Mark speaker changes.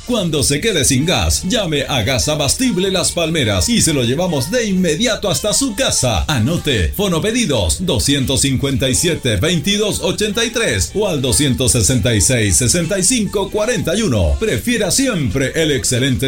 Speaker 1: Cuando se quede sin gas, llame a Gas Abastible Las Palmeras y se lo llevamos de inmediato hasta su casa. Anote, fonopedidos 257-2283 o al 266-6541. Prefiera siempre el excelente